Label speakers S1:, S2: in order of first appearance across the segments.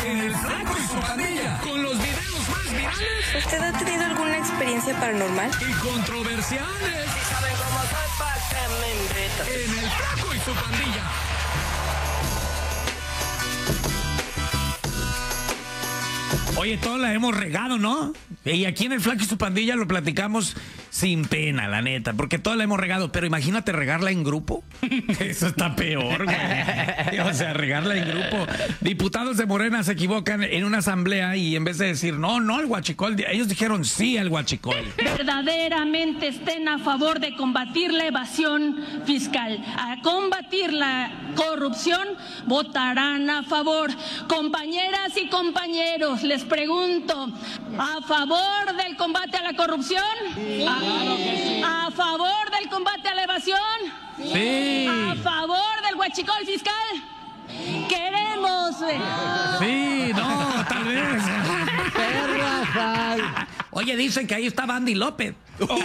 S1: en El Flaco y su Pandilla, con los videos más virales.
S2: ¿Usted ha tenido alguna experiencia paranormal?
S1: Y controversiales.
S3: Si saben cómo soy, ¿pa' qué me invitan?
S1: En El Flaco y su Pandilla. Oye, todos la hemos regado, ¿no? Y aquí en El Flaco y su Pandilla lo platicamos sin pena, la neta, porque todos la hemos regado. Pero imagínate regarla en grupo. Eso está peor, güey. O sea, regarla en grupo. Diputados de Morena se equivocan en una asamblea y en vez de decir no al huachicol, ellos dijeron sí al huachicol.
S4: Verdaderamente estén a favor de combatir la evasión fiscal, a combatir la corrupción, votarán a favor. Compañeras y compañeros, les pregunto, ¿a favor del combate a la corrupción?
S3: Claro que sí.
S4: ¿A favor del combate a la evasión?
S1: Sí.
S4: ¿A favor del huachicol fiscal? Queremos.
S1: Sí, no, tal vez. Oye, dicen que ahí estaba Andy López.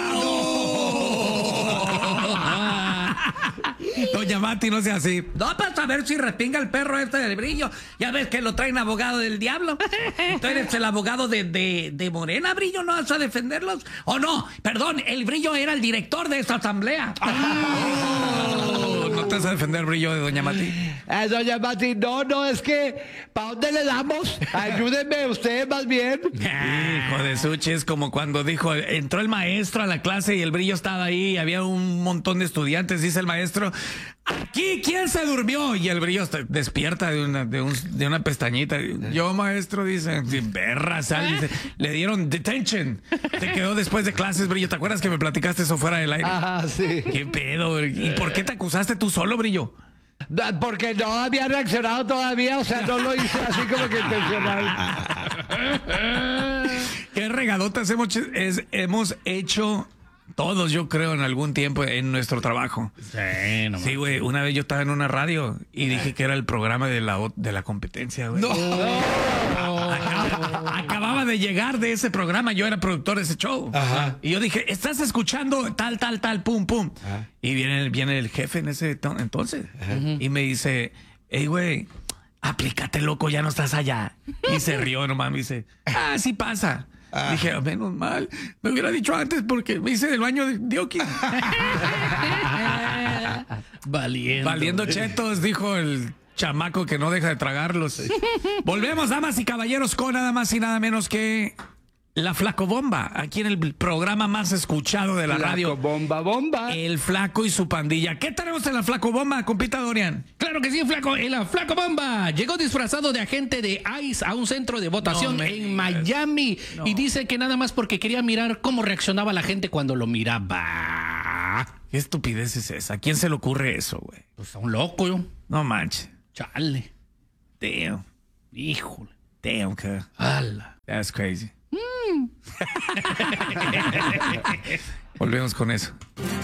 S1: Doña Mati, no sea así. No, para saber si respinga el perro este del Brillo. Ya ves que lo traen abogado del diablo. Tú eres el abogado de Morena, Brillo, ¿no vas a defenderlos? ¿O no? Perdón, el Brillo era el director de esta asamblea. ¿No te vas a defender, Brillo, de Doña Mati?
S5: Doña Mati, no, es que ¿para dónde le damos? Ayúdenme ustedes más bien.
S1: Hijo de Suchi, es como cuando dijo, entró el maestro a la clase y el Brillo estaba ahí, había un montón de estudiantes, dice el maestro, ¿aquí quién se durmió? Y el Brillo despierta de una pestañita. Yo, maestro, dice, perra, sal, dice, le dieron detention. Te quedó después de clases, Brillo. ¿Te acuerdas que me platicaste eso fuera del aire?
S5: Ajá, sí.
S1: ¿Qué pedo? ¿Y por qué te acusaste tú solo, Brillo?
S5: Porque no había reaccionado todavía, o sea, no lo hice así como que intencional.
S1: ¿Qué regadotas hemos hecho todos, yo creo, en algún tiempo en nuestro trabajo? Sí, güey, una vez yo estaba en una radio y dije que era el programa de la competencia, güey.
S5: No.
S1: Acababa de llegar de ese programa, yo era productor de ese show.
S5: Ajá.
S1: Y yo dije, ¿estás escuchando tal, pum, pum? Ajá. Y viene el jefe en ese entonces. Ajá. Y me dice, hey, güey, aplícate, loco, ya no estás allá. Y se rió nomás, me dice, sí pasa. Dije, menos mal, me hubiera dicho antes porque me hice del baño de Oki. Valiendo chetos, dijo el chamaco que no deja de tragarlos. Volvemos, damas y caballeros, con nada más y nada menos que La Flacobomba, aquí en el programa más escuchado de la radio.
S5: Bomba.
S1: El Flaco y su Pandilla. ¿Qué tenemos en La Flacobomba, compita Dorian?
S6: Claro que sí, Flaco. En La Flacobomba llegó disfrazado de agente de ICE a un centro de votación en Miami. No. Y dice que nada más porque quería mirar cómo reaccionaba la gente cuando lo miraba.
S1: ¿Qué estupidez es esa? ¿A quién se le ocurre eso, güey?
S6: Pues a un loco, yo.
S1: No manches.
S6: Chale.
S1: Damn.
S6: Híjole.
S1: Damn, que.
S6: ¡Hala!
S1: That's crazy. Volvemos con eso.